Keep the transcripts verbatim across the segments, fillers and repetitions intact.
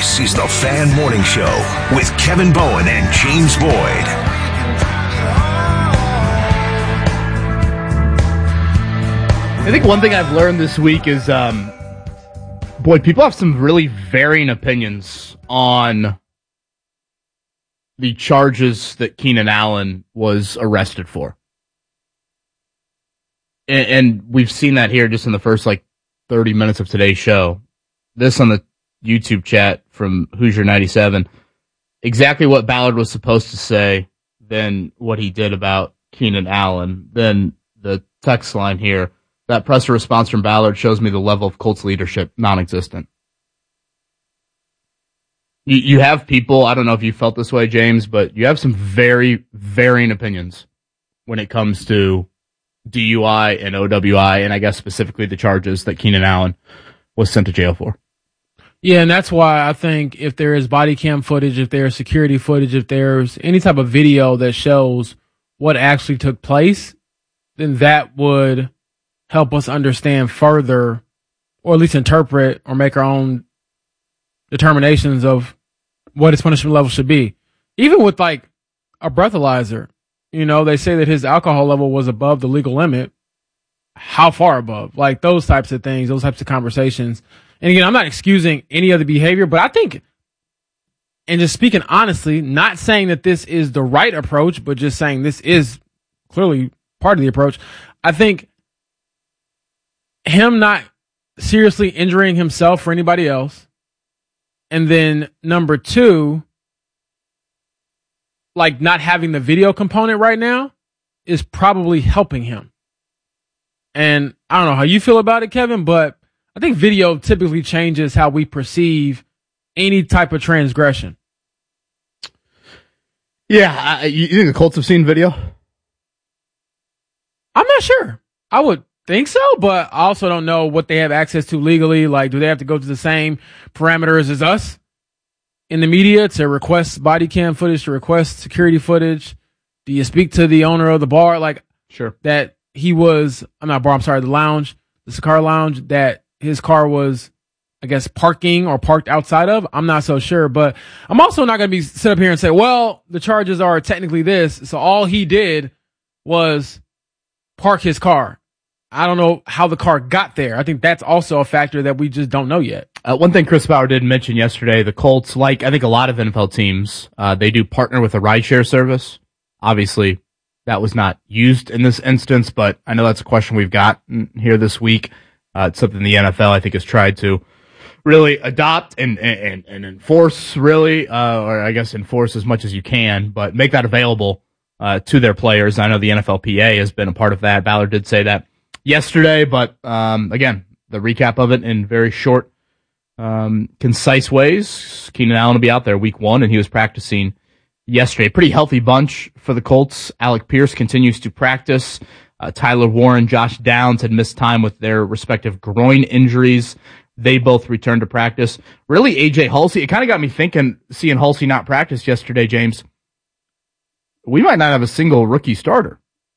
This is the Fan Morning Show with Kevin Bowen and James Boyd. I think one thing I've learned this week is, um, boy, people have some really varying opinions on the charges that Keenan Allen was arrested for. And, and we've seen that here just in the first, like, thirty minutes of today's show. This on the YouTube chat from Hoosier ninety-seven. Exactly what Ballard was supposed to say, then what he did about Keenan Allen. Then the text line here. That presser response from Ballard shows me the level of Colts leadership, non-existent. You, you have people, I don't know if you felt this way, James, but you have some very varying opinions when it comes to D U I and O W I, and I guess specifically the charges that Keenan Allen was sent to jail for. Yeah, and that's why I think if there is body cam footage, if there's security footage, if there's any type of video that shows what actually took place, then that would help us understand further, or at least interpret or make our own determinations of what his punishment level should be. Even with like a breathalyzer, you know, they say that his alcohol level was above the legal limit. How far above? Like those types of things, those types of conversations. And again, I'm not excusing any of the behavior, but I think, and just speaking honestly, not saying that this is the right approach, but just saying this is clearly part of the approach. I think him not seriously injuring himself or anybody else. And then number two, like not having the video component right now is probably helping him. And I don't know how you feel about it, Kevin, but I think video typically changes how we perceive any type of transgression. Yeah, I, you think the Colts have seen video? I'm not sure. I would think so, but I also don't know what they have access to legally. Like, do they have to go to the same parameters as us in the media to request body cam footage, to request security footage? Do you speak to the owner of the bar? Like, sure, that he was, I'm not bar, I'm sorry, the lounge, the cigar lounge, that his car was, I guess, parking or parked outside of? I'm not so sure, but I'm also not going to be sit up here and say, well, the charges are technically this, so all he did was park his car. I don't know how the car got there. I think that's also a factor that we just don't know yet. Uh, one thing Chris Bauer did mention yesterday, the Colts, like I think a lot of N F L teams, uh, they do partner with a rideshare service. Obviously, that was not used in this instance, but I know that's a question we've got here this week. Uh, it's something the N F L, I think, has tried to really adopt and and, and enforce, really, uh, or I guess enforce as much as you can, but make that available uh, to their players. I know the N F L P A has been a part of that. Ballard did say that yesterday, but um, again, the recap of it in very short, um, concise ways. Keenan Allen will be out there week one, and he was practicing yesterday. Pretty healthy bunch for the Colts. Alec Pierce continues to practice. Uh, Tyler Warren, Josh Downs had missed time with their respective groin injuries. They both returned to practice. Really, A J Halsey, it kind of got me thinking, seeing Halsey not practice yesterday, James. We might not have a single rookie starter.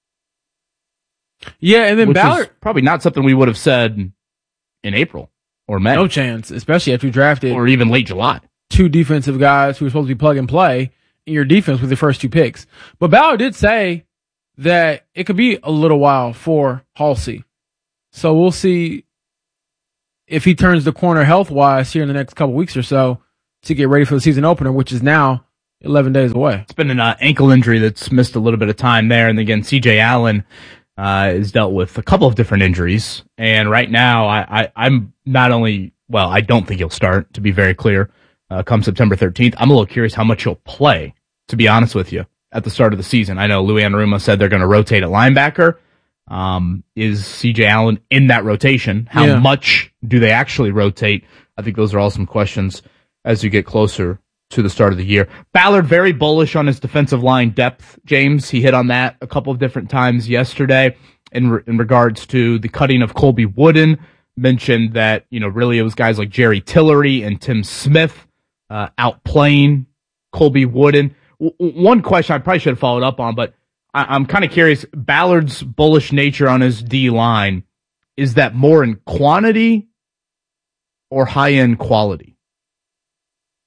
Yeah, and then Which Ballard, probably not something we would have said in April or May. No chance, especially after you drafted. Or even late July. Two defensive guys who were supposed to be plug and play in your defense with the first two picks. But Ballard did say that it could be a little while for Halsey. So we'll see if he turns the corner health-wise here in the next couple weeks or so to get ready for the season opener, which is now eleven days away. It's been an uh, ankle injury that's missed a little bit of time there. And again, C J Allen uh, has dealt with a couple of different injuries. And right now, I, I, I'm not only, well, I don't think he'll start, to be very clear, uh, come September thirteenth. I'm a little curious how much he'll play, to be honest with you, at the start of the season. I know Louis Anarumo said they're going to rotate at linebacker. Um, is C J Allen in that rotation? How Yeah. much do they actually rotate? I think those are all some questions as you get closer to the start of the year. Ballard, very bullish on his defensive line depth, James. He hit on that a couple of different times yesterday in, re- in regards to the cutting of Colby Wooden. Mentioned that, you know, really it was guys like Jerry Tillery and Tim Smith uh, outplaying Colby Wooden. W- one question I probably should have followed up on, but I- I'm kind of curious. Ballard's bullish nature on his D-line, is that more in quantity or high-end quality?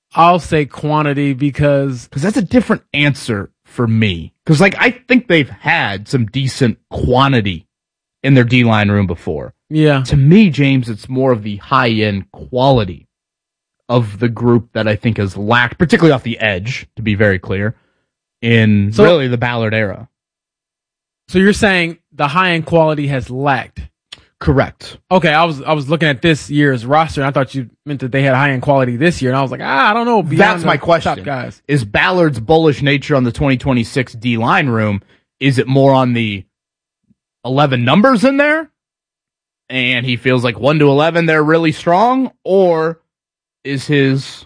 I'll say quantity because because that's a different answer for me. Because like I think they've had some decent quantity in their D-line room before. Yeah. To me, James, it's more of the high-end quality of the group that I think has lacked, particularly off the edge, to be very clear, in so, really the Ballard era. So you're saying the high-end quality has lacked? Correct. Okay, I was I was looking at this year's roster, and I thought you meant that they had high-end quality this year, and I was like, ah, I don't know. That's my question. Top guys. Is Ballard's bullish nature on the twenty twenty-six D-line room, is it more on the eleven numbers in there, and he feels like one to eleven they're really strong, or is his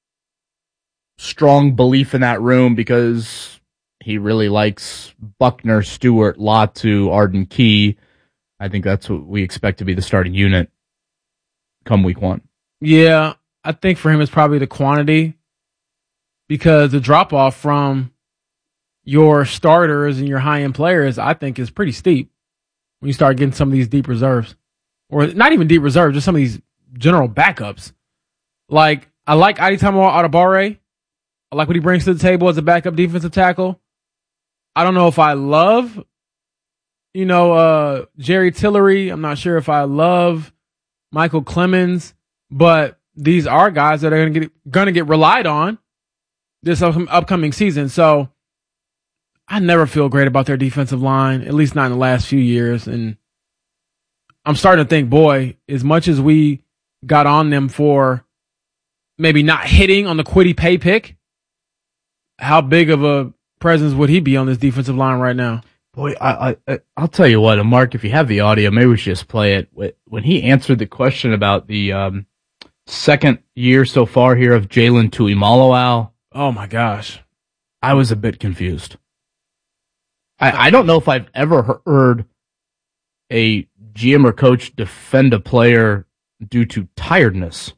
strong belief in that room because he really likes Buckner, Stewart, Latu, Arden Key? I think that's what we expect to be the starting unit come week one. Yeah, I think for him it's probably the quantity because the drop off from your starters and your high end players, I think, is pretty steep when you start getting some of these deep reserves, or not even deep reserves, just some of these general backups. Like, I like Adetomiwa Adebawore. I like what he brings to the table as a backup defensive tackle. I don't know if I love, you know, uh, Jerry Tillery. I'm not sure if I love Michael Clemens, but these are guys that are going to get going to get relied on this up- upcoming season. So I never feel great about their defensive line, at least not in the last few years. And I'm starting to think, boy, as much as we got on them for maybe not hitting on the Kwity Paye pick, how big of a presence would he be on this defensive line right now? Boy, I, I, I'll tell you what, Mark, if you have the audio, maybe we should just play it. When he answered the question about the um, second year so far here of Jalen Tuimoloau, oh my gosh, I was a bit confused. I, I don't know if I've ever heard a G M or coach defend a player due to tiredness.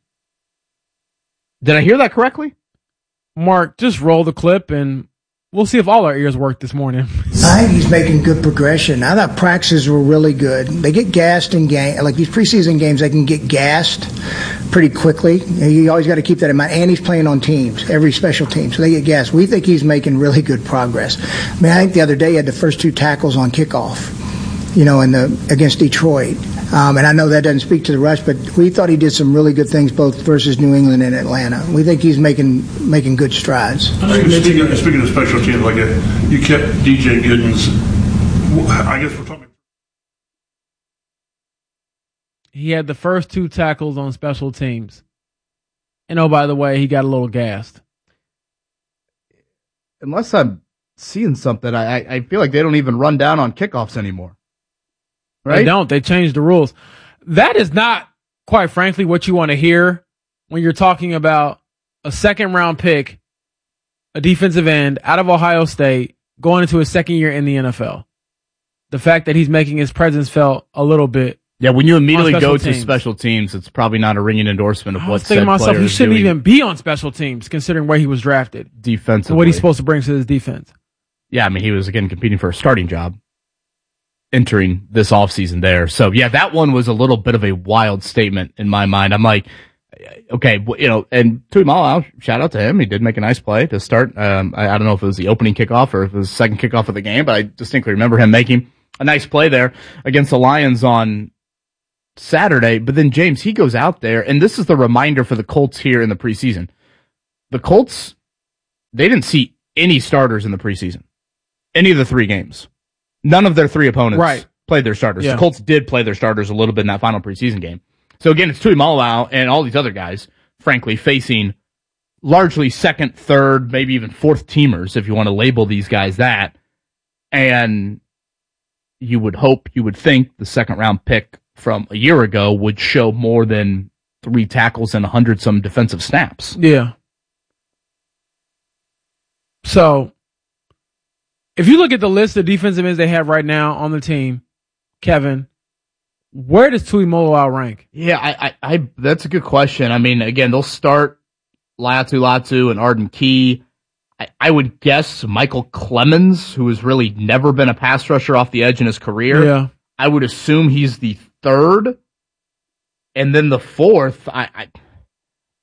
Did I hear that correctly? Mark, just roll the clip and we'll see if all our ears work this morning. I think he's making good progression. I thought practices were really good. They get gassed in game, like these preseason games, they can get gassed pretty quickly. You always got to keep that in mind. And he's playing on teams, every special team, so they get gassed. We think he's making really good progress. I mean, I think the other day he had the first two tackles on kickoff, you know, in the against Detroit. Um, and I know that doesn't speak to the rush, but we thought he did some really good things both versus New England and Atlanta. We think he's making making good strides. Speaking of, speaking of special teams, like a, you kept D J Giddens. I guess we're talking. He had the first two tackles on special teams. And oh, by the way, he got a little gassed. Unless I'm seeing something, I, I feel like they don't even run down on kickoffs anymore. Right? They don't. They changed the rules. That is not, quite frankly, what you want to hear when you're talking about a second round pick, a defensive end out of Ohio State, going into his second year in the N F L. The fact that he's making his presence felt a little bit. Yeah, when you immediately go teams. to special teams, it's probably not a ringing endorsement of I what was thinking said myself, player he is shouldn't doing even be on special teams, considering where he was drafted. Defensively. And what he's supposed to bring to his defense. Yeah, I mean, he was, again, competing for a starting job entering this offseason there. So, yeah, that one was a little bit of a wild statement in my mind. I'm like, okay, you know, and Tuimoloau, shout out to him. He did make a nice play to start. Um, I, I don't know if it was the opening kickoff or if it was the second kickoff of the game, but I distinctly remember him making a nice play there against the Lions on Saturday. But then, James, he goes out there, and this is the reminder for the Colts here in the preseason. The Colts, they didn't see any starters in the preseason, any of the three games. None of their three opponents right. played their starters. Yeah. The Colts did play their starters a little bit in that final preseason game. So again, it's Tuimoloau and all these other guys, frankly, facing largely second, third, maybe even fourth teamers, if you want to label these guys that. And you would hope, you would think the second round pick from a year ago would show more than three tackles and a hundred some defensive snaps. Yeah. So, if you look at the list of defensive ends they have right now on the team, Kevin, where does Tuimoloau rank? Yeah, I, I, I, that's a good question. I mean, again, they'll start Latu Latu and Arden Key. I, I would guess Michael Clemens, who has really never been a pass rusher off the edge in his career. Yeah. I would assume he's the third. And then the fourth, I, I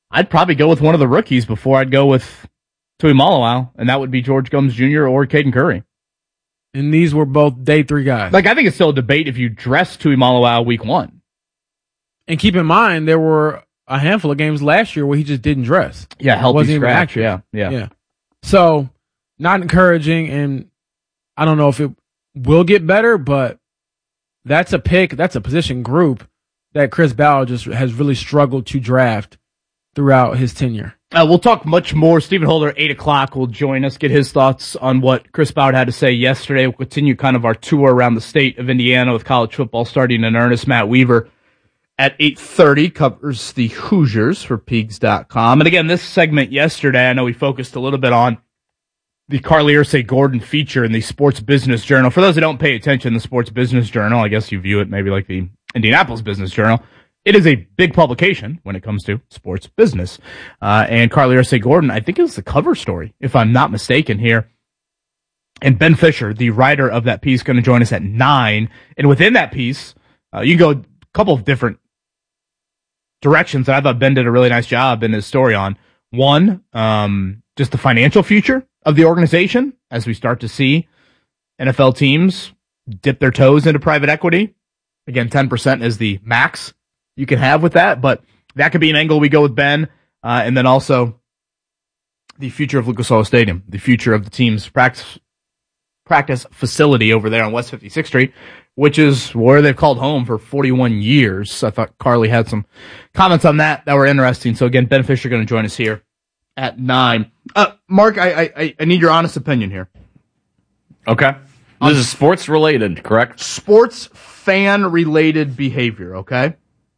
I'd probably go with one of the rookies before I'd go with Tuimoloau, and that would be George Gomes Junior or Caden Curry. And these were both day three guys. Like, I think it's still a debate if you dress Tuimoloau week one. And keep in mind, there were a handful of games last year where he just didn't dress. Yeah, healthy wasn't even scratch. active. Yeah, yeah, yeah. So, not encouraging, and I don't know if it will get better, but that's a pick, that's a position group that Chris Ballard just has really struggled to draft throughout his tenure. Uh, we'll talk much more. Stephen Holder, eight o'clock, will join us, get his thoughts on what Chris Ballard had to say yesterday. We'll continue kind of our tour around the state of Indiana with college football starting in earnest. Matt Weaver at eight thirty covers the Hoosiers for Pigs dot com. And again, this segment yesterday, I know we focused a little bit on the Carly Ursay Gordon feature in the Sports Business Journal. For those who don't pay attention, the Sports Business Journal, I guess you view it maybe like the Indianapolis Business Journal. It is a big publication when it comes to sports business. Uh, and Carly Ursay Gordon, I think it was the cover story, if I'm not mistaken here. And Ben Fisher, the writer of that piece, going to join us at nine. And within that piece, uh, you can go a couple of different directions that I thought Ben did a really nice job in his story on. One, um, just the financial future of the organization as we start to see N F L teams dip their toes into private equity. Again, ten percent is the max you can have with that, but that could be an angle we go with Ben. Uh, and then also the future of Lucas Oil Stadium, the future of the team's practice practice facility over there on West fifty-sixth Street, which is where they've called home for forty-one years. I thought Carly had some comments on that that were interesting. So again, Ben Fisher going to join us here at nine. Uh, Mark, I, I, I need your honest opinion here. Okay. This is sports related, correct? Sports fan related behavior, okay?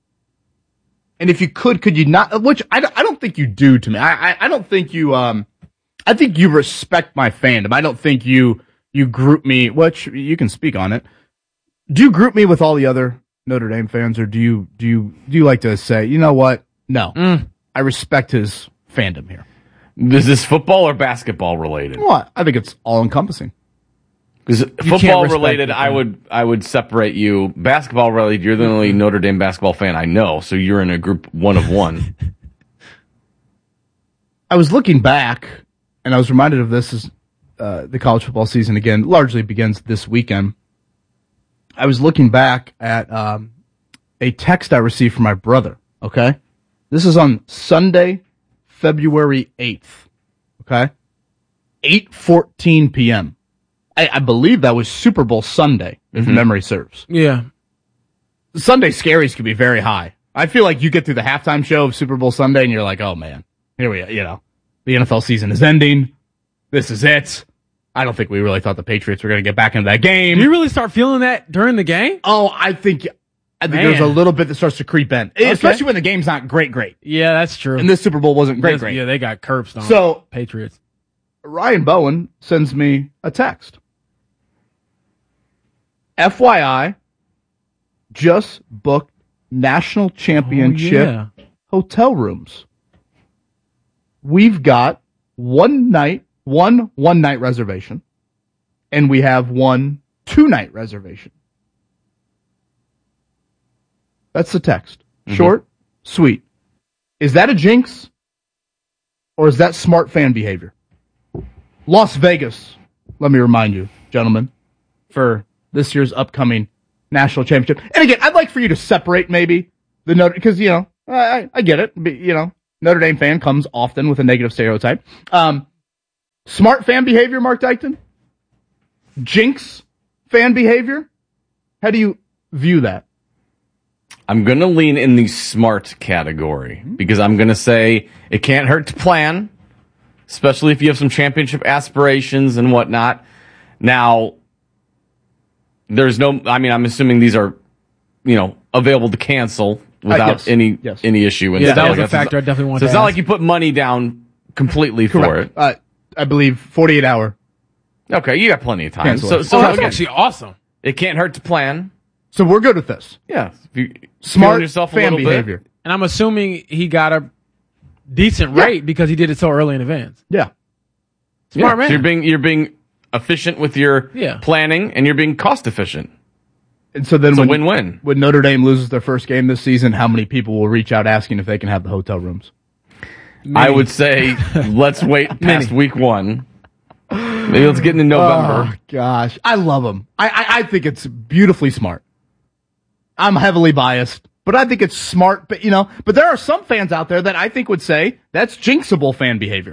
And if you could, could you not, which I, I don't think you do to me. I, I, I don't think you, um, I think you respect my fandom. I don't think you, you group me, which you can speak on it. Do you group me with all the other Notre Dame fans, or do you, do you, do you like to say, you know what? No, mm. I respect his fandom here. Is this football or basketball related? What? I think it's all encompassing. Because football related, I would I would separate you. Basketball related, you're the only Notre Dame basketball fan I know, so you're in a group one of one. I was looking back, and I was reminded of this as uh, the college football season again largely begins this weekend. I was looking back at um, a text I received from my brother. Okay, this is on Sunday, February eighth. Okay, eight fourteen p.m. I, I believe that was Super Bowl Sunday, if mm-hmm. memory serves. Yeah. Sunday scaries could be very high. I feel like you get through the halftime show of Super Bowl Sunday and you're like, oh man, here we are, you know, the N F L season is ending. This is it. I don't think we really thought the Patriots were going to get back into that game. Do you really start feeling that during the game? Oh, I think, I think there's a little bit that starts to creep in, okay. Especially when the game's not great, great. Yeah, that's true. And this Super Bowl wasn't great, great. Yeah, they got curbsed on so, Patriots. Ryan Bowen sends me a text. F Y I, just booked national championship oh, yeah. hotel rooms. We've got one night, one one night reservation, and we have one two night reservation. That's the text. Mm-hmm. Short, sweet. Is that a jinx? Or is that smart fan behavior? Las Vegas, let me remind you, gentlemen, for this year's upcoming national championship. And again, I'd like for you to separate maybe the Notre, because, you know, I, I get it. But, you know, Notre Dame fan comes often with a negative stereotype. Um, smart fan behavior, Mark Dykton? Jinx fan behavior? How do you view that? I'm going to lean in the smart category because I'm going to say it can't hurt to plan, especially if you have some championship aspirations and whatnot. Now, there's no, I mean, I'm assuming these are, you know, available to cancel without uh, yes. any yes. any issue. And yeah, stuff that was like a factor I definitely wanted So to it's not ask. like you put money down completely Correct. for it. Uh, I believe forty-eight hour. Okay, you got plenty of time. Cancel So, it. so Oh, that's again, actually awesome. it can't hurt to plan. So we're good with this. Yeah. If you Smart feeling yourself a fan little behavior. Bit. And I'm assuming he got a decent Yeah. rate because he did it so early in advance. Yeah. Smart Yeah. man. So you're being, you're being efficient with your Yeah. planning and you're being cost efficient. And so then It's a when, win-win. when Notre Dame loses their first game this season, how many people will reach out asking if they can have the hotel rooms? I would say let's wait past week one. Maybe let's get into November. Oh, gosh. I love him. I, I, I think it's beautifully smart. I'm heavily biased, but I think it's smart. But, you know, but there are some fans out there that I think would say that's jinxable fan behavior.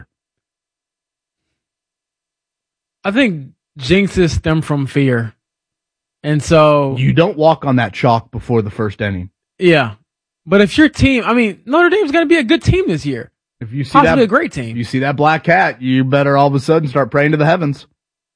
I think jinxes stem from fear. And so you don't walk on that chalk before the first inning. Yeah. But if your team, I mean, Notre Dame's going to be a good team this year. If you see Possibly that, a great team. You see that black cat, you better all of a sudden start praying to the heavens.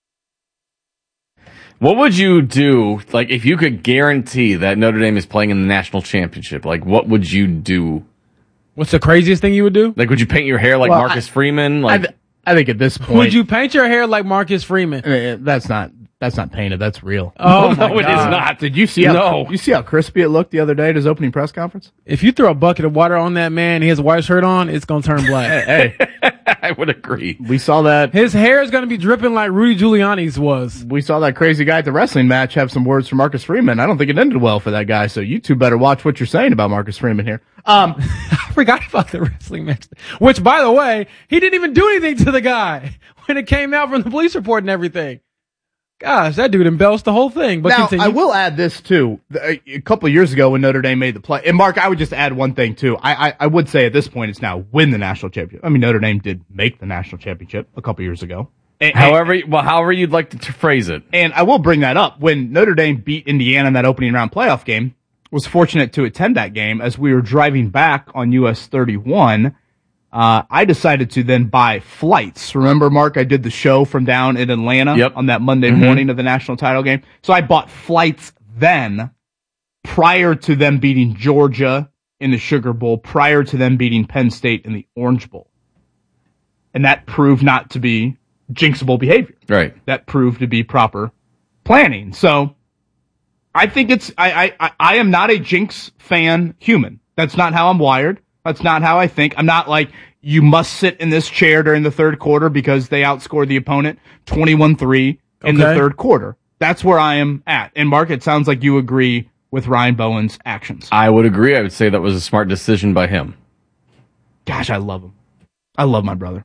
What would you do, like, if you could guarantee that Notre Dame is playing in the national championship? Like, what would you do? What's the craziest thing you would do? Like, would you paint your hair like well, Marcus I, Freeman? Like, I, th- I think at this point, would you paint your hair like Marcus Freeman? I mean, that's not that's not painted. That's real. Oh no, my it God. is not. Did you see how No. you see how crispy it looked the other day at his opening press conference? If you throw a bucket of water on that man, he has a white shirt on, it's gonna turn black. Hey, I would agree. we saw that. His hair is gonna be dripping like Rudy Giuliani's was. We saw that crazy guy at the wrestling match have some words from Marcus Freeman. I don't think it ended well for that guy. So you two better watch what you're saying about Marcus Freeman here. Um, I forgot about the wrestling match. Which, by the way, he didn't even do anything to the guy when it came out from the police report and everything. Gosh, that dude embellished the whole thing. But now, continue. I will add this too. A a couple of years ago when Notre Dame made the play, and Mark, I would just add one thing too. I, I, I would say at this point it's now win the national championship. I mean, Notre Dame did make the national championship a couple years ago. And, However, well, however you'd like to t- phrase it. And I will bring that up. When Notre Dame beat Indiana in that opening round playoff game, was fortunate to attend that game as we were driving back on U S thirty-one. Uh, I decided to then buy flights. Remember, Mark, I did the show from down in Atlanta Yep. on that Monday Mm-hmm. morning of the national title game. So I bought flights then prior to them beating Georgia in the Sugar Bowl, prior to them beating Penn State in the Orange Bowl. And that proved not to be jinxable behavior. Right. That proved to be proper planning. So I think it's, I, I, I am not a jinx fan human. That's not how I'm wired. That's not how I think. I'm not like, you must sit in this chair during the third quarter because they outscored the opponent twenty-one three in the Okay. third quarter. That's where I am at. And Mark, it sounds like you agree with Ryan Bowen's actions. I would agree. I would say that was a smart decision by him. Gosh, I love him. I love my brother.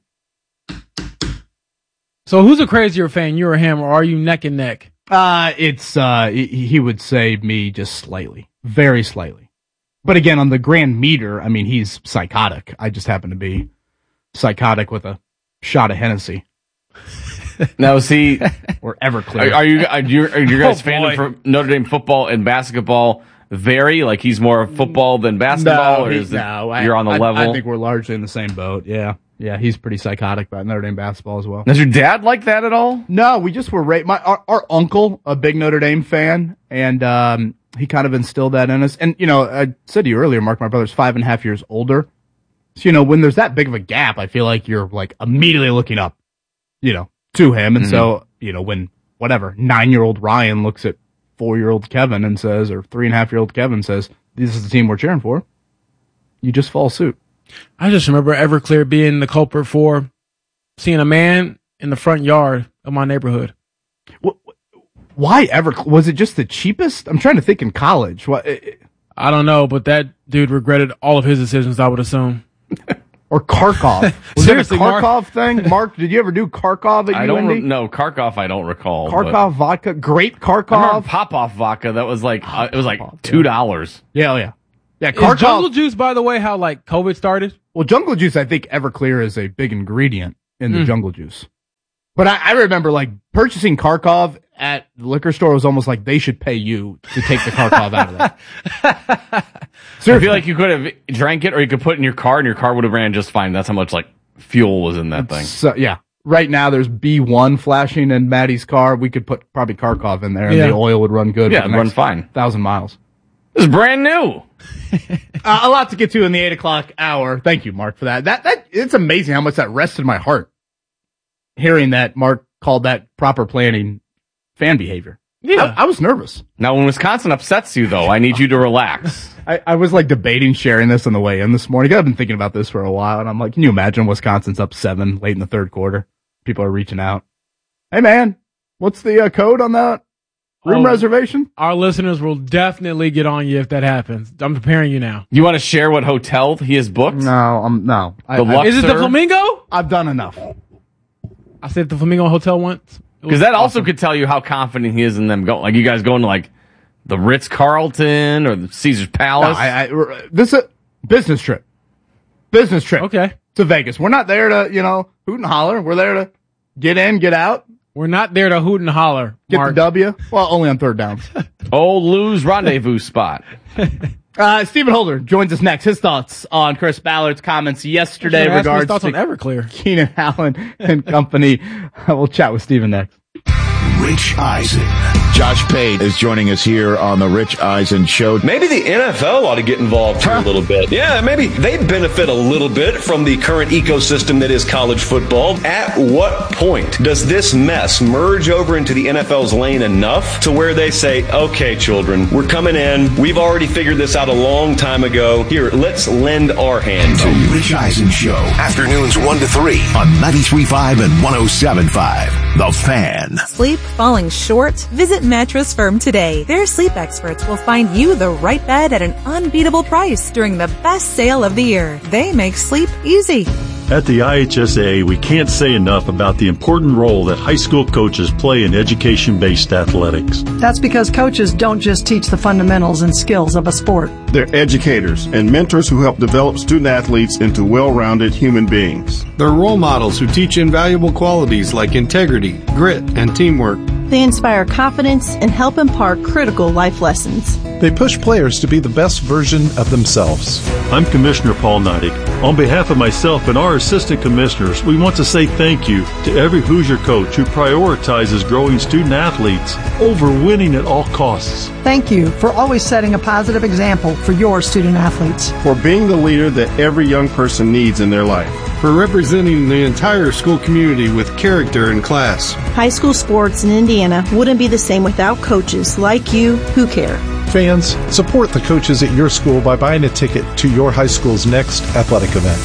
So who's a crazier fan, you or him, or are you neck and neck? Uh, it's, uh, he, he would say me just slightly, very slightly. But again, on the grand meter, I mean, he's psychotic. I just happen to be psychotic with a shot of Hennessy Now, see, or Everclear. are, are you are you, are you guys Oh, fandom boy. for Notre Dame football and basketball vary? Like he's more of football than basketball, or he- is it, no, I- you're on the I, level? I think we're largely in the same boat. Yeah. Yeah, he's pretty psychotic about Notre Dame basketball as well. Does your dad like that at all? No, we just were ra- my our, our uncle, a big Notre Dame fan, and um, he kind of instilled that in us. And you know, I said to you earlier, Mark, my brother's five and a half years older. So you know, when there's that big of a gap, I feel like you're like immediately looking up, you know, to him. And Mhm. so you know, when whatever nine year old Ryan looks at four year old Kevin and says, or three and a half year old Kevin says, "This is the team we're cheering for," you just follow suit. I just remember Everclear being the culprit for seeing a man in the front yard of my neighborhood. Why ever? Was it just the cheapest? I'm trying to think in college. What, I don't know, but that dude regretted all of his decisions, I would assume. or Kharkov? Was Seriously, it a Mark? Kharkov thing? Mark, did you ever do Kharkov at I U don't N D? re- no Kharkov. I don't recall. but- Kharkov vodka, great I remember Kharkov. Pop-Off vodka. That was like uh, it was like Pop-Off, two dollars. Yeah, oh yeah, yeah. Is Jungle Kharkov. Juice, by the way, how like COVID started? Well, Jungle Juice, I think Everclear is a big ingredient in the Mm. Jungle Juice. But I, I remember like purchasing Kharkov at the liquor store was almost like they should pay you to take the Kharkov out of that. I feel like you could have drank it, or you could put it in your car, and your car would have ran just fine. That's how much like fuel was in that thing. So yeah, right now there's B one flashing in Maddie's car. We could put probably Kharkov in there, and Yeah. the oil would run good. Yeah, for the it'd run next fine. Thousand miles. This is brand new. Uh, a lot to get to in the eight o'clock hour. Thank you, Mark, for that. That that it's amazing how much that rested my heart. Hearing that Mark called that proper planning fan behavior. Yeah. I, I was nervous. Now, when Wisconsin upsets you, though, I need you to relax. I, I was like debating sharing this on the way in this morning. I've been thinking about this for a while, and I'm like, can you imagine Wisconsin's up seven late in the third quarter? People are reaching out. Hey, man, what's the uh, code on that? Room Oh. reservation? Our listeners will definitely get on you if that happens. I'm preparing you now. You want to share what hotel he has booked? No, I'm no. I, The I, Luxor? Is it the Flamingo? I've done enough. I stayed at the Flamingo Hotel once. Because that also could tell you how confident he is in them going. Like you guys going to like the Ritz Carlton or the Caesar's No, Palace. I, I, this is a business trip. Business trip. Okay. To Vegas. We're not there to, you know, hoot and holler. We're there to get in, get out, We're not there to hoot and holler. get Mark. the W. Well, only on third downs. Old Lou's rendezvous spot. Uh, Stephen Holder joins us next. His thoughts on Chris Ballard's comments yesterday Should've asked me his regards thoughts to on Everclear. Keenan Allen and company. We'll chat with Stephen next. Rich Eisen. Josh Pate is joining us here on the Rich Eisen Show. Maybe the N F L ought to get involved here a little bit. Yeah, maybe they benefit a little bit from the current ecosystem that is college football. At what point does this mess merge over into the N F L's lane enough to where they say, okay, children, we're coming in. We've already figured this out a long time ago. Here, let's lend our hand to you. The Rich Eisen Show. Afternoons one to three on ninety-three point five and one oh seven point five. The Fan. Sleep falling short? Visit Mattress Firm today. Their sleep experts will find you the right bed at an unbeatable price during the best sale of the year. They make sleep easy. At the I H S A, we can't say enough about the important role that high school coaches play in education-based athletics. That's because coaches don't just teach the fundamentals and skills of a sport. They're educators and mentors who help develop student athletes into well-rounded human beings. They're role models who teach invaluable qualities like integrity, grit, and teamwork. They inspire confidence and help impart critical life lessons. They push players to be the best version of themselves. I'm Commissioner Paul Neidig. On behalf of myself and our assistant commissioners, we want to say thank you to every Hoosier coach who prioritizes growing student athletes over winning at all costs. Thank you for always setting a positive example for your student athletes. For being the leader that every young person needs in their life. For representing the entire school community with character and class. High school sports in Indiana wouldn't be the same without coaches like you who care. Fans, support the coaches at your school by buying a ticket to your high school's next athletic event.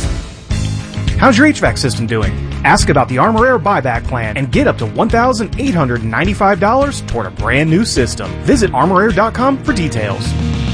How's your H V A C system doing? Ask about the Armor Air buyback plan and get up to one thousand eight hundred ninety-five dollars toward a brand new system. Visit armor air dot com for details.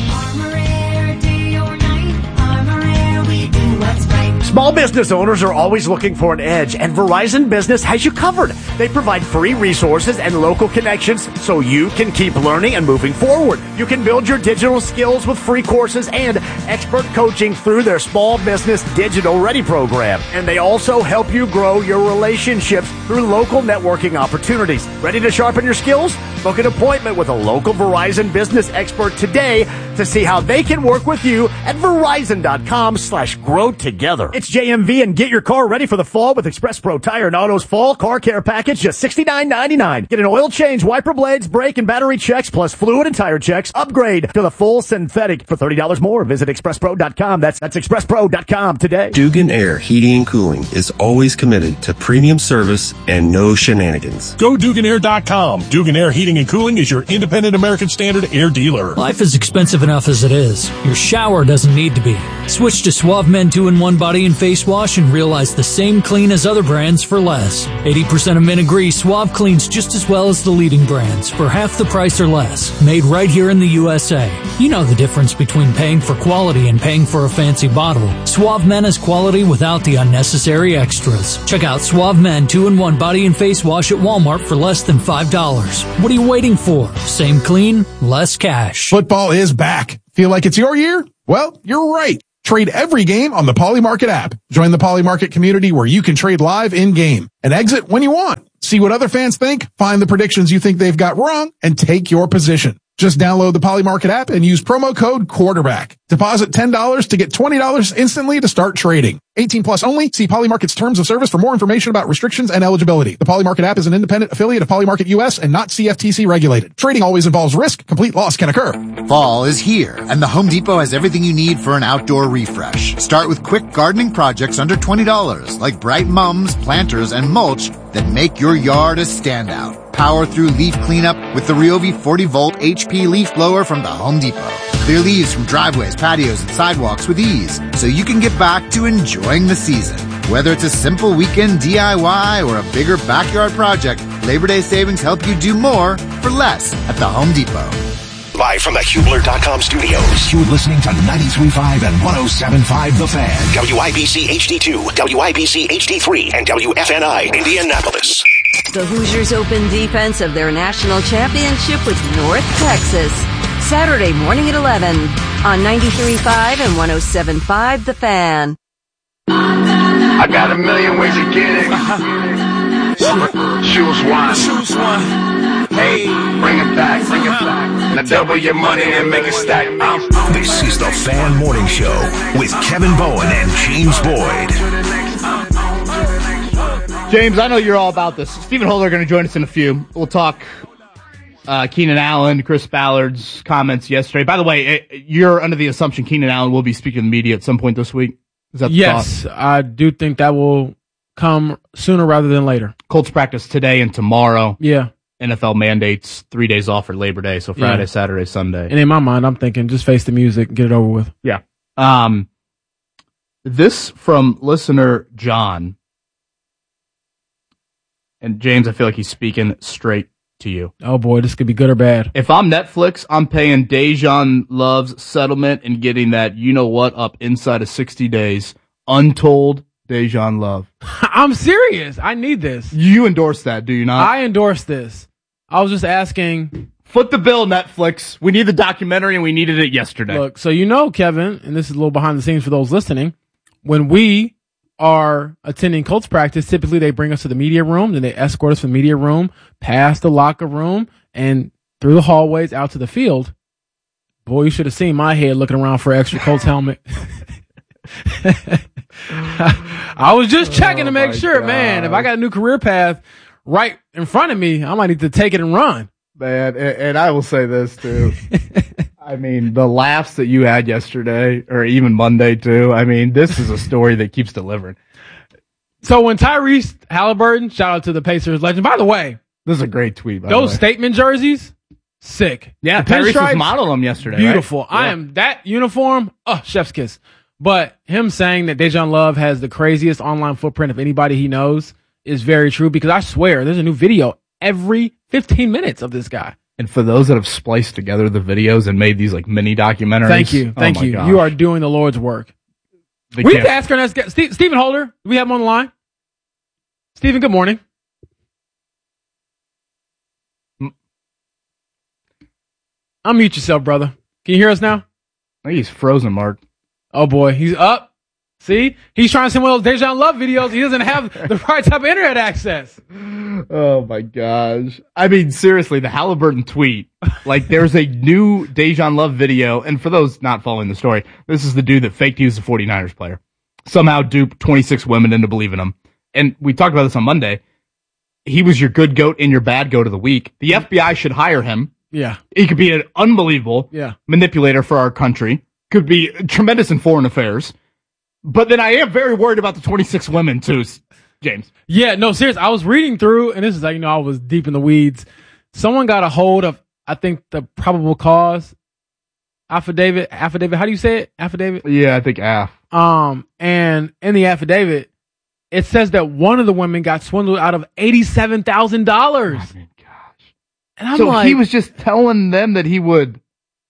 Small business owners are always looking for an edge, and Verizon Business has you covered. They provide free resources and local connections so you can keep learning and moving forward. You can build your digital skills with free courses and expert coaching through their Small Business Digital Ready program. And they also help you grow your relationships through local networking opportunities. Ready to sharpen your skills? Book an appointment with a local Verizon business expert today to see how they can work with you at verizon.com slash grow together. It's J M V, and get your car ready for the fall with Express Pro Tire and Auto's Fall Car Care Package, just sixty-nine ninety-nine. Get an oil change, wiper blades, brake and battery checks, plus fluid and tire checks. Upgrade to the full synthetic for thirty dollars more. Visit express pro dot com. That's, that's express pro dot com today. Dugan Air Heating and Cooling is always committed to premium service and no shenanigans. Go Dugan Air dot com. Dugan Air Heating and Cooling is your independent American Standard air dealer. Life is expensive enough as it is. Your shower doesn't need to be. Switch to Suave Men two in one Body and Face Wash and realize the same clean as other brands for less. eighty percent of men agree Suave cleans just as well as the leading brands for half the price or less. Made right here in the U S A. You know the difference between paying for quality and paying for a fancy bottle. Suave Men is quality without the unnecessary extras. Check out Suave Men two in one Body and Face Wash at Walmart for less than five dollars. What are you waiting for? Same clean, less cash. Football is back. Feel like it's your year? Well, you're right. Trade every game on the Poly Market app. Join the Poly Market community where you can trade live in-game and exit when you want. See what other fans think, find the predictions you think they've got wrong, and take your position. Just download the Poly Market app and use promo code quarterback. Deposit ten dollars to get twenty dollars instantly to start trading. eighteen plus only. See Poly Market's terms of service for more information about restrictions and eligibility. The Poly Market app is an independent affiliate of Poly Market U S and not C F T C regulated. Trading always involves risk. Complete loss can occur. Fall is here, and the Home Depot has everything you need for an outdoor refresh. Start with quick gardening projects under twenty dollars, like bright mums, planters, and mulch that make your yard a standout. Power through leaf cleanup with the Ryobi forty volt H P leaf blower from the Home Depot. Clear leaves from driveways, patios, and sidewalks with ease, so you can get back to enjoying the season. Whether it's a simple weekend D I Y or a bigger backyard project, Labor Day savings help you do more for for less at the Home Depot. Live from the Hubler dot com studios, you're listening to ninety-three point five and one oh seven point five The Fan. W I B C H D two, W I B C H D three, and W F N I Indianapolis. The Hoosiers open defense of their national championship with North Texas. Saturday morning at eleven on ninety-three point five and one oh seven point five The Fan. I got a million ways to get it. Choose one. Choose one. Hey, bring it back, bring it back. Now double your money and make it stack. This is the Fan Morning Show with Kevin Bowen and James Boyd. James, I know you're all about this. Stephen Holder going to join us in a few. We'll talk uh, Keenan Allen, Chris Ballard's comments yesterday. By the way, it, you're under the assumption Keenan Allen will be speaking to the media at some point this week. Is that the yes, thought? I do think that will come sooner rather than later. Colts practice today and tomorrow. Yeah. N F L mandates three days off for Labor Day, so Friday, Yeah. Saturday, Sunday. And in my mind, I'm thinking just face the music, get it over with. Yeah. Um, this from listener John. And James, I feel like he's speaking straight to you. Oh boy, this could be good or bad. If I'm Netflix, I'm paying Dejan Love's settlement and getting that you know what up inside of sixty days. Untold Dejan Love. I'm serious. I need this. You endorse that, do you not? I endorse this. I was just asking. Foot the bill, Netflix. We need the documentary and we needed it yesterday. Look, so you know, Kevin, and this is a little behind the scenes for those listening, when we are attending Colts practice, typically they bring us to the media room, then they escort us from the media room, past the locker room, and through the hallways out to the field. Boy, you should have seen my head looking around for an extra Colts helmet. I was just checking to make Oh, sure, God. man, if I got a new career path right in front of me, I might need to take it and run. Man, and, and I will say this too. I mean, the laughs that you had yesterday, or even Monday too. I mean, this is a story that keeps delivering. So when Tyrese Halliburton, shout out to the Pacers legend, by the way, This is a great tweet, by those the way. statement jerseys, sick. Yeah, The Tyrese was pinstripes, modeling them yesterday, beautiful. right? I Yeah. am, that uniform, oh, chef's kiss. But him saying that Dejan Love has the craziest online footprint of anybody he knows is very true, because I swear there's a new video every fifteen minutes of this guy. And for those that have spliced together the videos and made these like mini documentaries. Thank you. Thank oh my you. gosh. You are doing the Lord's work. They We need can't- to ask our next guest. Steve, Stephen Holder, do we have him on the line? Stephen, good morning. Unmute yourself, brother. Can you hear us now? I think he's frozen, Mark. Oh boy, he's up. See? He's trying to send one of those Dejan Love videos. He doesn't have the right type of internet access. Oh my gosh. I mean, seriously, the Halliburton tweet. Like, there's a new Dejan Love video, and for those not following the story, this is the dude that faked he was a 49ers player. Somehow duped twenty-six women into believing him. And we talked about this on Monday. He was your good goat and your bad goat of the week. The F B I should hire him. Yeah. He could be an unbelievable Yeah. manipulator for our country. Could be tremendous in foreign affairs. But then I am very worried about the twenty-six women too, James. Yeah, no, serious. I was reading through, and this is like, you know, I was deep in the weeds. Someone got a hold of, I think, the probable cause affidavit. Affidavit. How do you say it? Affidavit. Yeah, I think Af. Um, and in the affidavit, it says that one of the women got swindled out of eighty-seven thousand dollars. I mean, gosh. And I'm so like, he was just telling them that he would.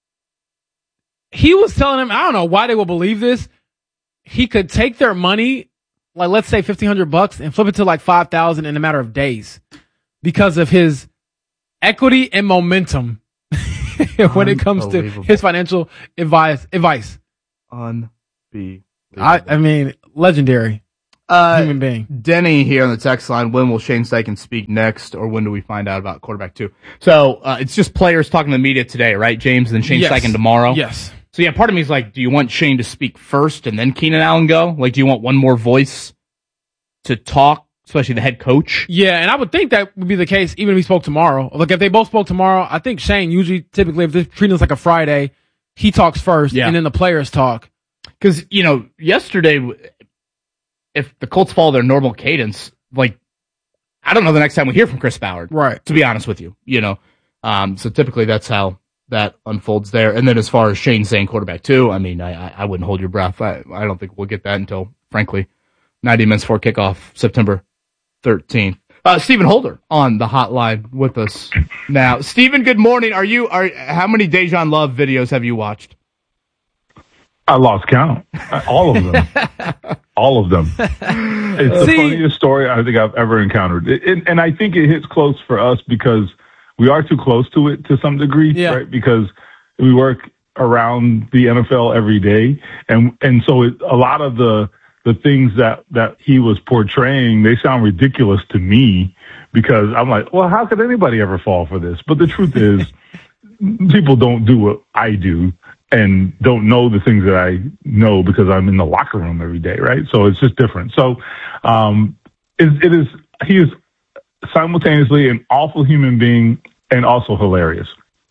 he was telling them, I don't know why they will believe this. He could take their money, like let's say fifteen hundred bucks, and flip it to like five thousand in a matter of days because of his equity and momentum when it comes to his financial advice. Advice. Unbelievable. I, I mean, legendary Uh, human being. Denny here on the text line. When will Shane Steichen speak next, or when do we find out about quarterback two? So uh, it's just players talking to the media today, right, James? And then Shane Yes. Steichen tomorrow. Yes. So yeah, part of me is like, do you want Shane to speak first and then Keenan Allen go? Like, do you want one more voice to talk, especially the head coach? Yeah, and I would think that would be the case even if he spoke tomorrow. Like, if they both spoke tomorrow, I think Shane usually, typically, if they're treating this like a Friday, he talks first, Yeah. and then the players talk. Because, you know, yesterday, if the Colts follow their normal cadence, like, I don't know the next time we hear from Chris Ballard. Right. To be honest with you, you know. Um, so typically that's how that unfolds there. And then as far as Shane saying quarterback two, I mean, I, I wouldn't hold your breath. I, I don't think we'll get that until, frankly, ninety minutes before kickoff, September thirteenth. Uh, Stephen Holder on the hotline with us now. Stephen, good morning. Are you? Are how many Dejan Love videos have you watched? I lost count. All of them. All of them. It's the See, funniest story I think I've ever encountered. It, it, and I think it hits close for us because we are too close to it to some degree, yeah. right? Because we work around the N F L every day. And, and so it, a lot of the, the things that, that he was portraying, they sound ridiculous to me because I'm like, well, how could anybody ever fall for this? But the truth is, people don't do what I do and don't know the things that I know because I'm in the locker room every day, right? So it's just different. So um, it, it is. He is simultaneously an awful human being and also hilarious.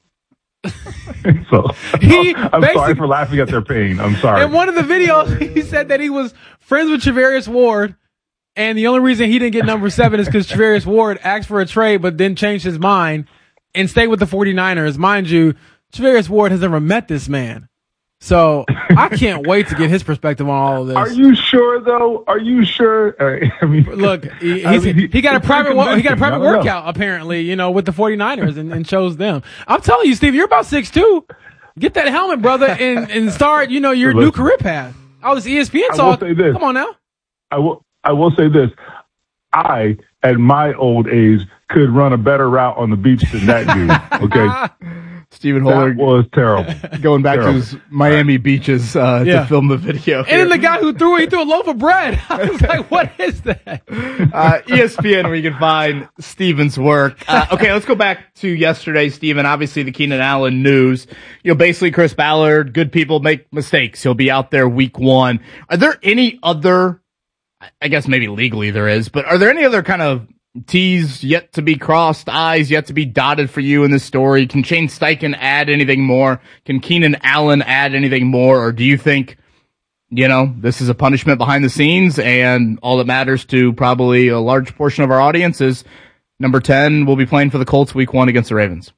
So he I'm sorry for laughing at their pain. I'm sorry. In one of the videos, he said that he was friends with Charvarius Ward, and the only reason he didn't get number seven is because Charvarius Ward asked for a trade but then changed his mind and stayed with the 49ers. Mind you, Charvarius Ward has never met this man. So I can't wait to get his perspective on all of this. Are you sure though? Are you sure? I mean, look, he, I he's, mean, he got a private he got a private workout workout apparently, you know, with the 49ers and, and chose them. I'm telling you, Steve, you're about six two. Get that helmet, brother, and, and start, you know, your Listen, new career path. All this E S P N talk. Come on now. I will. I will say this. I, at my old age, could run a better route on the beach than that dude. Okay. Stephen Holder that was terrible. Going back terrible. to his Miami beaches uh, Yeah. to film the video. And then the guy who threw it, he threw a loaf of bread. I was like, what is that? uh, E S P N, where you can find Stephen's work. Uh, okay, let's go back to yesterday, Stephen. Obviously, the Keenan Allen news. You know, basically, Chris Ballard, good people make mistakes. He'll be out there week one. Are there any other, I guess maybe legally there is, but are there any other kind of T's yet to be crossed, I's yet to be dotted for you in this story? Can Shane Steichen add anything more? Can Keenan Allen add anything more? Or do you think, you know, this is a punishment behind the scenes and all that matters to probably a large portion of our audience is number ten will be playing for the Colts week one against the Ravens?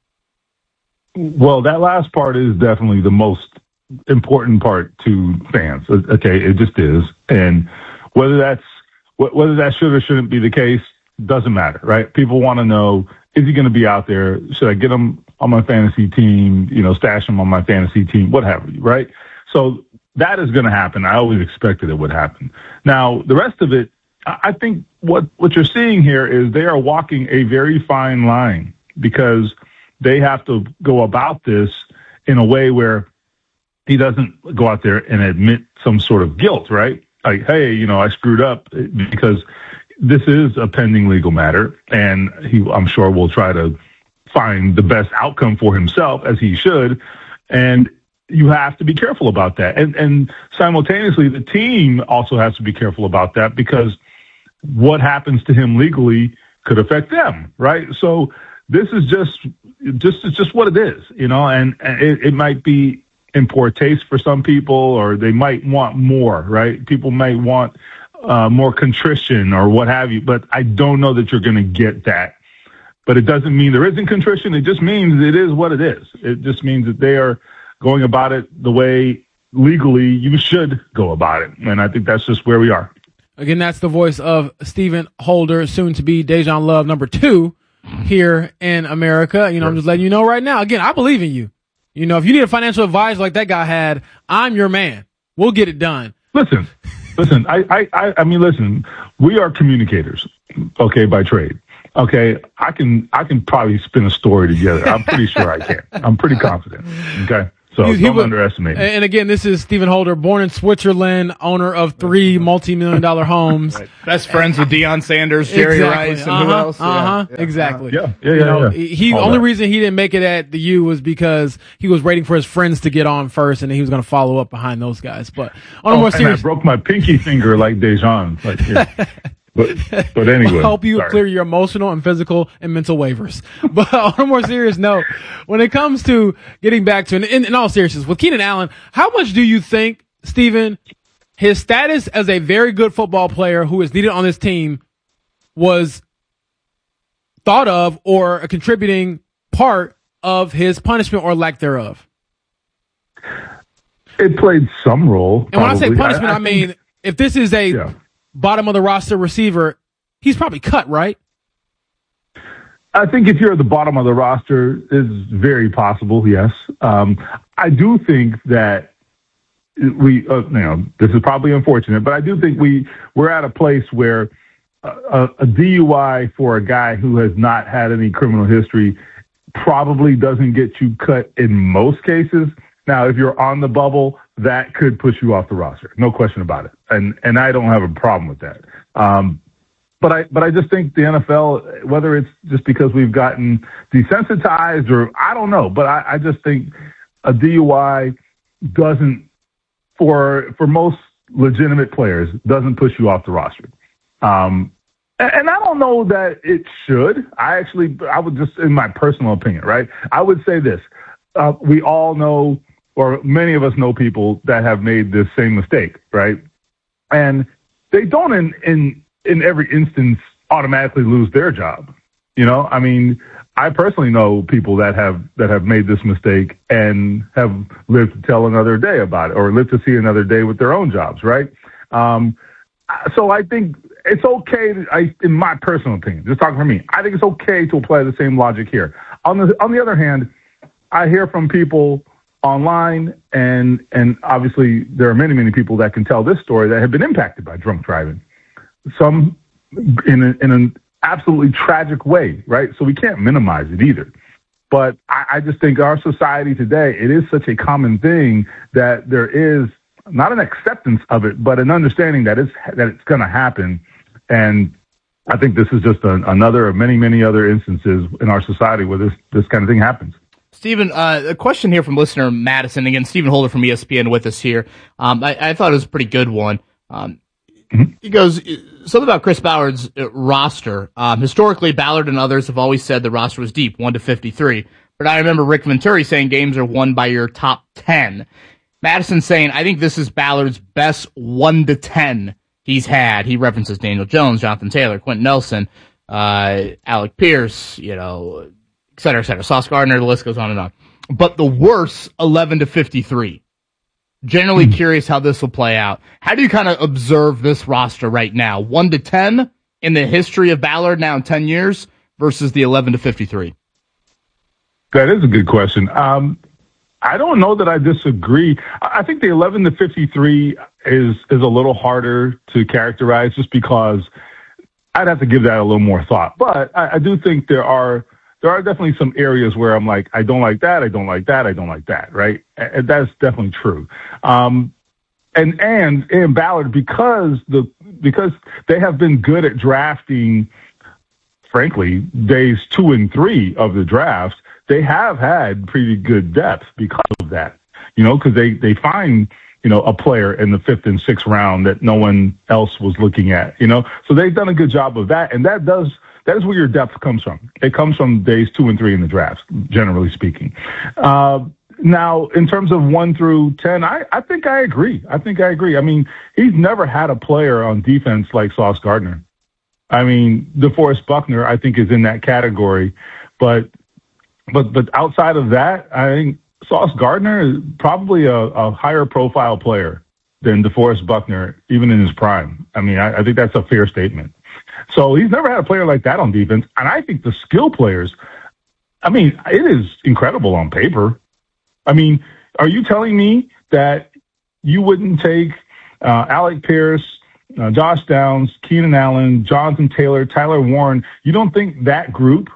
Well, that last part is definitely the most important part to fans. Okay, it just is. And whether that's whether that should or shouldn't be the case, doesn't matter, right? People want to know, is he going to be out there? Should I get him on my fantasy team, you know, stash him on my fantasy team, what have you, right? So that is going to happen. I always expected it would happen. Now, the rest of it, I think what, what you're seeing here is they are walking a very fine line because they have to go about this in a way where he doesn't go out there and admit some sort of guilt, right? Like, hey, you know, I screwed up, because this is a pending legal matter, and he, I'm sure, will try to find the best outcome for himself, as he should. And you have to be careful about that. And, and simultaneously, the team also has to be careful about that, because what happens to him legally could affect them, right? So this is just, just, it's just what it is, you know, and, and it, it might be in poor taste for some people, or they might want more, right? People might want uh, more contrition or what have you, but I don't know that you're going to get that. But it doesn't mean there isn't contrition. It just means it is what it is. It just means that they are going about it the way legally you should go about it. And I think that's just where we are. Again, that's the voice of Stephen Holder, soon to be Dejan Love number two here in America. You know, I'm just letting you know right now. Again, I believe in you. You know, if you need a financial advisor like that guy had, I'm your man. We'll get it done. Listen, listen, I, I, I mean, listen, we are communicators, okay, by trade. Okay, I can, I can probably spin a story together. I'm pretty sure I can. I'm pretty confident. Okay. So he, he don't was, underestimate me. And again, this is Stephen Holder, born in Switzerland, owner of three multi-million dollar homes. Right. Best friends with Deion Sanders, Jerry exactly. Rice, and uh-huh, who else? Uh-huh, yeah. exactly. Yeah, yeah, yeah. You know, yeah. He, All only that. reason he didn't make it at the U was because he was waiting for his friends to get on first, and then he was going to follow up behind those guys. But on oh, a more and serious, I broke my pinky finger like Dejan. Like, yeah. But, but anyway, we'll help you sorry. clear your emotional and physical and mental waivers. But on a more serious note, when it comes to getting back to, in, in all seriousness, with Keenan Allen, how much do you think, Stephen, his status as a very good football player who is needed on this team was thought of or a contributing part of his punishment or lack thereof? It played some role. And when probably. I say punishment, I, I, I mean, think, if this is a yeah. bottom of the roster receiver, he's probably cut, right? I think if you're at the bottom of the roster, it's very possible, yes. Um, I do think that we, uh, you know, this is probably unfortunate, but I do think we, we're at a place where a, a D U I for a guy who has not had any criminal history probably doesn't get you cut in most cases. Now, if you're on the bubble, that could push you off the roster. No question about it. And and I don't have a problem with that. Um, but I but I just think the N F L, whether it's just because we've gotten desensitized or I don't know, but I, I just think a D U I doesn't, for for most legitimate players, doesn't push you off the roster. Um, and, and I don't know that it should. I actually, I would just, in my personal opinion, right? I would say this. Uh, we all know, or many of us know people that have made this same mistake, right? And they don't in, in, in every instance automatically lose their job. You know, I mean, I personally know people that have, that have made this mistake and have lived to tell another day about it, or lived to see another day with their own jobs, right? Um, so I think it's okay to, I, in my personal opinion, just talking for me, I think it's okay to apply the same logic here. On the, on the other hand, I hear from people online, and and obviously there are many, many people that can tell this story that have been impacted by drunk driving. Some in, a, in an absolutely tragic way, right? So we can't minimize it either. But I, I just think our society today, it is such a common thing that there is not an acceptance of it, but an understanding that it's, that it's going to happen. And I think this is just a, another of many, many other instances in our society where this, this kind of thing happens. Stephen, uh, a question here from listener Madison. Again, Stephen Holder from E S P N with us here. Um, I, I thought it was a pretty good one. Um, mm-hmm. He goes, something about Chris Ballard's uh, roster. Um, historically, Ballard and others have always said the roster was deep, one to fifty-three. But I remember Rick Venturi saying games are won by your top ten. Madison saying, I think this is Ballard's best one to ten he's had. He references Daniel Jones, Jonathan Taylor, Quentin Nelson, uh, Alec Pierce, you know, et cetera, et cetera. Sauce Gardner, the list goes on and on. But the worst, eleven to fifty-three. Generally mm-hmm. curious how this will play out. How do you kind of observe this roster right now? one to ten in the history of Ballard now in ten years versus the eleven to fifty-three? That is a good question. Um, I don't know that I disagree. I think the eleven to fifty-three is, is a little harder to characterize just because I'd have to give that a little more thought. But I, I do think there are, There are definitely some areas where I'm like, I don't like that, I don't like that, I don't like that, right? And that's definitely true. Um, and and and Ballard, because the because they have been good at drafting, frankly, days two and three of the draft, they have had pretty good depth because of that. You know, because they they find you know a player in the fifth and sixth round that no one else was looking at. You know, so they've done a good job of that, and that does. That is where your depth comes from. It comes from days two and three in the draft, generally speaking. Uh, now, in terms of one through ten, I, I think I agree. I think I agree. I mean, he's never had a player on defense like Sauce Gardner. I mean, DeForest Buckner, I think, is in that category. But but but outside of that, I think Sauce Gardner is probably a, a higher profile player than DeForest Buckner, even in his prime. I mean, I, I think that's a fair statement. So he's never had a player like that on defense. And I think the skill players, I mean, it is incredible on paper. I mean, are you telling me that you wouldn't take uh, Alec Pierce, uh, Josh Downs, Keenan Allen, Jonathan Taylor, Tyler Warren? You don't think that group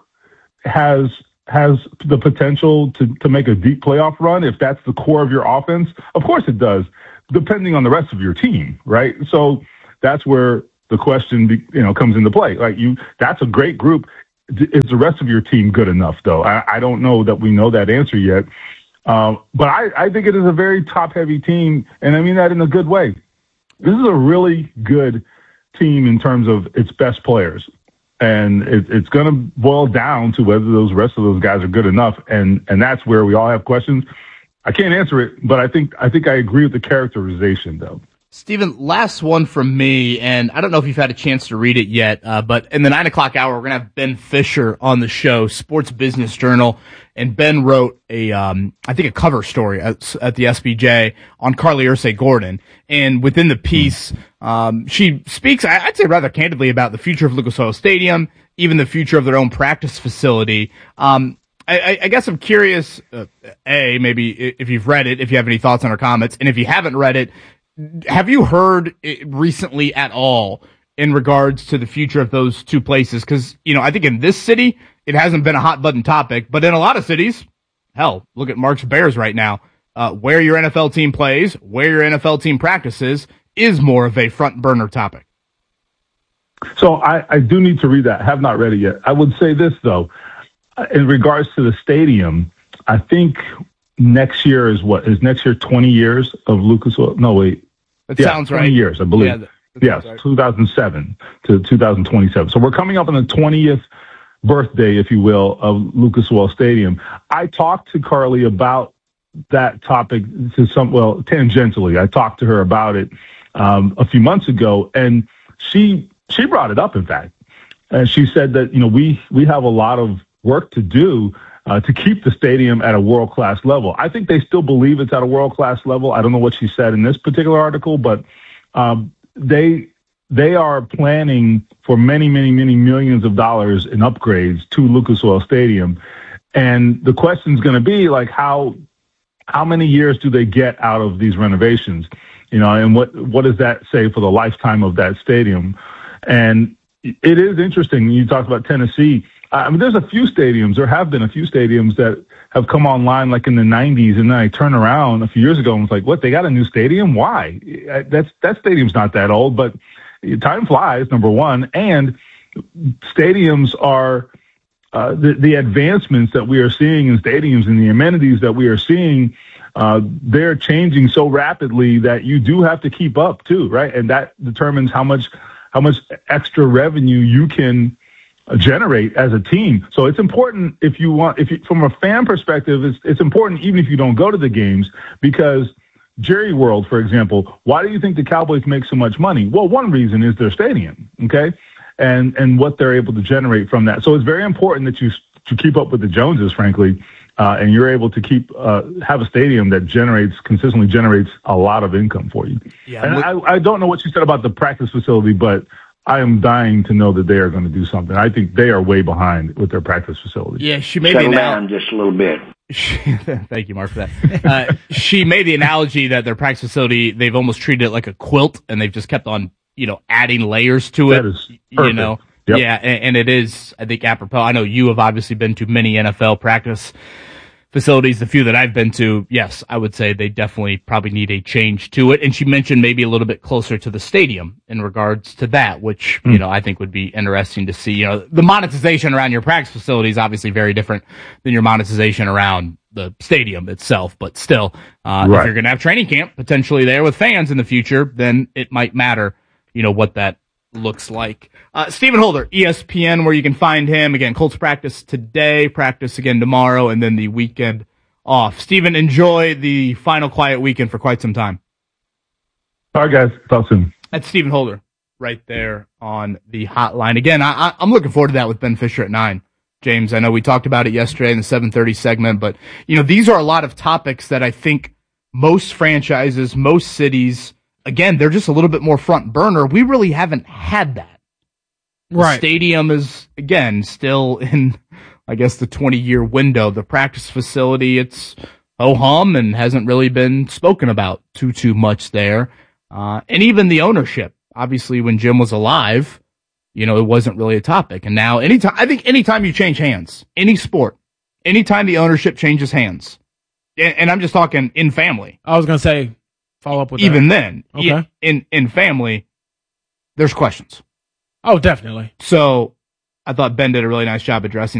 has has the potential to, to make a deep playoff run if that's the core of your offense? Of course it does, depending on the rest of your team, right? So that's where the question, you know, comes into play. Like you, that's a great group. Is the rest of your team good enough, though? I, I don't know that we know that answer yet. Um, but I, I think it is a very top-heavy team, and I mean that in a good way. This is a really good team in terms of its best players, and it, it's going to boil down to whether those rest of those guys are good enough, and and that's where we all have questions. I can't answer it, but I think I think I agree with the characterization, though. Stephen, last one from me, and I don't know if you've had a chance to read it yet, uh, but in the nine o'clock hour, we're going to have Ben Fisher on the show, Sports Business Journal, and Ben wrote a, um, I think a cover story at, at the S B J on Carly Ursay-Gordon, and within the piece, um, she speaks, I'd say rather candidly, about the future of Lucas Oil Stadium, even the future of their own practice facility. Um, I, I guess I'm curious, uh, A, maybe if you've read it, if you have any thoughts on her comments, and if you haven't read it, have you heard it recently at all in regards to the future of those two places? Because, you know, I think in this city, it hasn't been a hot button topic, but in a lot of cities, hell, look at Mark's Bears right now. Uh, where your N F L team plays, where your N F L team practices is more of a front burner topic. So I, I do need to read that. I have not read it yet. I would say this, though. In regards to the stadium, I think next year is what? Is next year twenty years of Lucas Oil? No, wait. That yeah, sounds twenty right. years, I believe. Yeah, that, that yes, right. two thousand seven to two thousand twenty-seven. So we're coming up on the twentieth birthday, if you will, of Lucas Oil Stadium. I talked to Carly about that topic to some, well, tangentially. I talked to her about it um, a few months ago, and she she brought it up, in fact. And she said that, you know, we we have a lot of work to do uh, to keep the stadium at a world-class level. I think they still believe it's at a world-class level. I don't know what she said in this particular article, but um, they they are planning for many, many, many millions of dollars in upgrades to Lucas Oil Stadium. And the question is going to be, like, how how many years do they get out of these renovations? You know, and what what does that say for the lifetime of that stadium? And it is interesting. You talked about Tennessee. I mean, there's a few stadiums, there have been a few stadiums that have come online like in the nineties, and then I turned around a few years ago and was like, what, they got a new stadium? Why? That's, that stadium's not that old, but time flies, number one, and stadiums are, uh, the, the advancements that we are seeing in stadiums and the amenities that we are seeing, uh, they're changing so rapidly that you do have to keep up too, right? And that determines how much, how much extra revenue you can generate as a team. So it's important if you want, if you, from a fan perspective, it's, it's important even if you don't go to the games, because Jerry World, for example, why do you think the Cowboys make so much money? Well, one reason is their stadium, okay, and and what they're able to generate from that. So it's very important that you to keep up with the Joneses, frankly, uh, and you're able to keep uh, have a stadium that generates consistently generates a lot of income for you. Yeah, and I, I don't know what you said about the practice facility, but I am dying to know that they are going to do something. I think they are way behind with their practice facility. Yeah, she made Settle the down just a little bit. She, thank you, Mark, for that. Uh, she made the analogy that their practice facility, they've almost treated it like a quilt, and they've just kept on, you know, adding layers to it. That is perfect. You know, yep. Yeah, and, and it is, I think, apropos. I know you have obviously been to many N F L practice facilities, the few that I've been to, yes, I would say they definitely probably need a change to it. And she mentioned maybe a little bit closer to the stadium in regards to that, which, mm. you know, I think would be interesting to see. You know, the monetization around your practice facility is obviously very different than your monetization around the stadium itself. But still, uh, right. if you're going to have training camp potentially there with fans in the future, then it might matter, you know, what that looks like. Uh, Stephen Holder, E S P N, where you can find him. Again, Colts practice today, practice again tomorrow, and then the weekend off. Stephen, enjoy the final quiet weekend for quite some time. All right, guys. Talk soon. That's Stephen Holder right there on the hotline. Again, I, I, I'm looking forward to that with Ben Fisher at nine. James, I know we talked about it yesterday in the seven thirty segment, but, you know, these are a lot of topics that I think most franchises, most cities, again, they're just a little bit more front burner. We really haven't had that. Right. The stadium is, again, still in, I guess, the twenty-year window. The practice facility, it's ho-hum and hasn't really been spoken about too, too much there. Uh, and even the ownership. Obviously, when Jim was alive, you know, it wasn't really a topic. And now, anytime, I think anytime you change hands, any sport, anytime the ownership changes hands, and, and I'm just talking in family. I was going to say, follow up with even that. then, okay. in, in family, there's questions. Oh, definitely. So I thought Ben did a really nice job addressing